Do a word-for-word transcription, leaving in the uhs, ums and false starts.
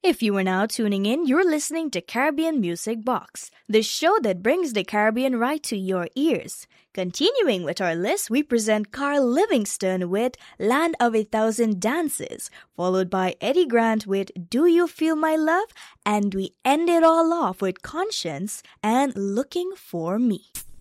If you are now tuning in, you're listening to Caribbean Music Box, the show that brings the Caribbean right to your ears. Continuing with our list, we present Carl Livingston with Land of a Thousand Dances, followed by Eddie Grant with Do You Feel My Love? And we end it all off with Conscience and Looking for Me.